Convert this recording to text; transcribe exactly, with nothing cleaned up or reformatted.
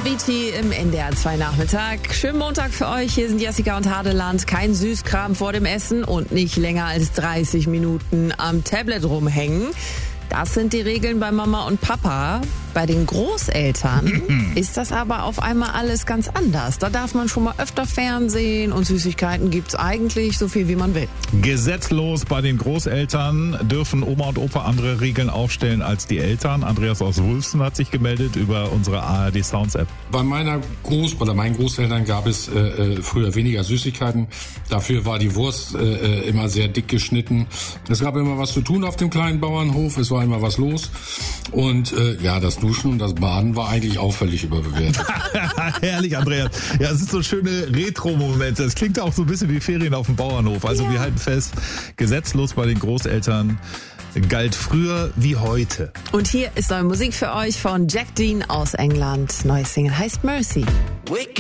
Avicii im N D R zwei Nachmittag. Schönen Montag für euch. Hier sind Jessica und Hadeland. Kein Süßkram vor dem Essen und nicht länger als dreißig Minuten am Tablet rumhängen. Das sind die Regeln bei Mama und Papa. Bei den Großeltern ist das aber auf einmal alles ganz anders. Da darf man schon mal öfter Fernsehen und Süßigkeiten gibt's eigentlich so viel, wie man will. Gesetzlos bei den Großeltern dürfen Oma und Opa andere Regeln aufstellen als die Eltern. Andreas aus Wulfsten hat sich gemeldet über unsere A R D Sounds App. Bei meiner Groß- oder meinen Großeltern gab es äh, früher weniger Süßigkeiten. Dafür war die Wurst äh, immer sehr dick geschnitten. Es gab immer was zu tun auf dem kleinen Bauernhof. Es war immer was los. Und äh, ja, das Duschen und das Baden war eigentlich auch völlig überbewertet. Herrlich, Andreas. Ja, es sind so schöne Retro-Momente. Es klingt auch so ein bisschen wie Ferien auf dem Bauernhof. Also ja. Wir halten fest, gesetzlos bei den Großeltern galt früher wie heute. Und hier ist neue Musik für euch von Jack Dean aus England. Neues Single heißt Mercy.